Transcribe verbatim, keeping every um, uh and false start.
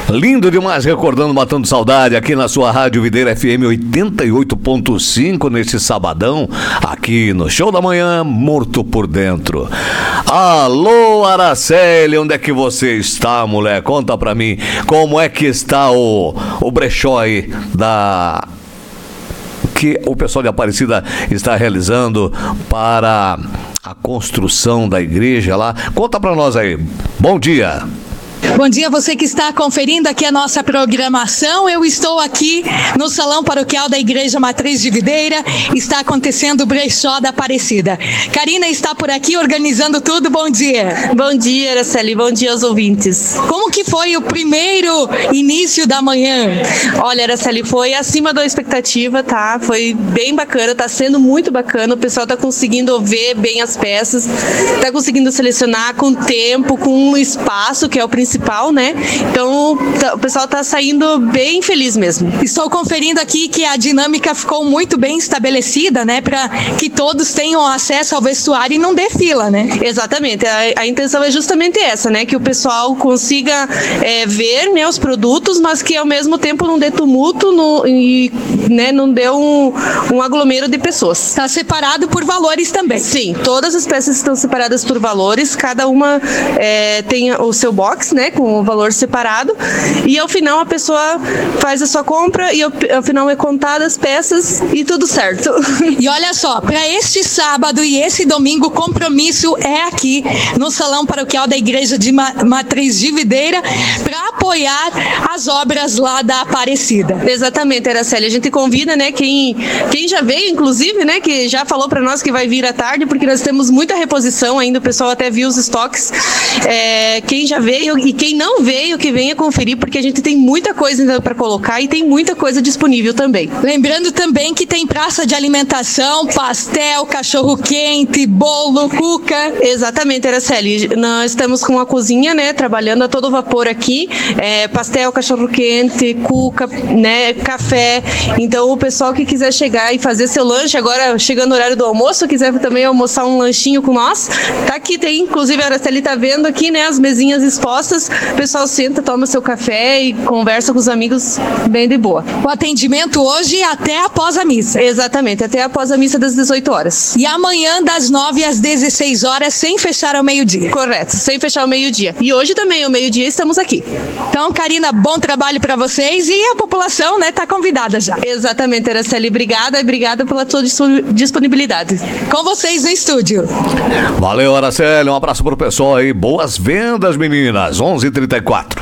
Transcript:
Lindo demais, recordando, matando saudade aqui na sua Rádio Videira F M oitenta e oito ponto cinco neste sabadão, aqui no Show da Manhã, morto por dentro. Alô, Araceli, onde é que você está, mulher? Conta pra mim, como é que está o, o brechó aí da... que o pessoal de Aparecida está realizando para a construção da igreja lá. Conta pra nós aí. Bom dia. Bom dia, você que está conferindo aqui a nossa programação. Eu estou aqui no Salão Paroquial da Igreja Matriz de Videira. Está acontecendo o brechó da Aparecida. Karina está por aqui organizando tudo. Bom dia. Bom dia, Araceli. Bom dia aos ouvintes. Como que foi o primeiro início da manhã? Olha, Araceli, foi acima da expectativa, tá? Foi bem bacana, tá sendo muito bacana. O pessoal tá conseguindo ver bem as peças, tá conseguindo selecionar com tempo, com um espaço, que é o principal. Né? Então tá, o pessoal está saindo bem feliz mesmo. Estou conferindo aqui que a dinâmica ficou muito bem estabelecida, né? Para que todos tenham acesso ao vestuário e não dê fila, né? Exatamente. A, a intenção é justamente essa, né? Que o pessoal consiga é, ver, né, os produtos, mas que ao mesmo tempo não dê tumulto no, e né, não dê um, um aglomero de pessoas. Está separado por valores também. Sim, todas as peças estão separadas por valores, cada uma é, tem o seu box, né? Com o valor separado, e ao final a pessoa faz a sua compra e ao, ao final é contada as peças e tudo certo. E olha só, para este sábado e esse domingo o compromisso é aqui no Salão Paroquial da Igreja de Ma- Matriz de Videira para apoiar as obras lá da Aparecida. Exatamente, Araceli, a gente convida, né, quem, quem já veio, inclusive, né, que já falou para nós que vai vir à tarde, porque nós temos muita reposição ainda, o pessoal até viu os estoques, é, quem já veio e quem não veio, que venha conferir, porque a gente tem muita coisa ainda para colocar e tem muita coisa disponível também. Lembrando também que tem praça de alimentação, pastel, cachorro-quente, bolo, cuca. Exatamente, Araceli. Nós estamos com a cozinha, né, trabalhando a todo vapor aqui. É, pastel, cachorro-quente, cuca, né, café. Então, o pessoal que quiser chegar e fazer seu lanche, agora chegando o horário do almoço, quiser também almoçar um lanchinho com nós, tá aqui, tem, inclusive a Araceli tá vendo aqui, né, as mesinhas expostas. O pessoal senta, toma seu café e conversa com os amigos bem de boa. O atendimento hoje até após a missa. Exatamente, até após a missa das dezoito horas. E amanhã das nove às dezesseis horas, sem fechar ao meio-dia. Correto, sem fechar ao meio-dia. E hoje também, ao meio-dia, estamos aqui. Então, Karina, bom trabalho para vocês e a população, né, tá convidada já. Exatamente, Araceli, obrigada e obrigada pela sua disponibilidade. Com vocês no estúdio. Valeu, Araceli, um abraço pro pessoal aí, boas vendas, meninas, onze e trinta e quatro.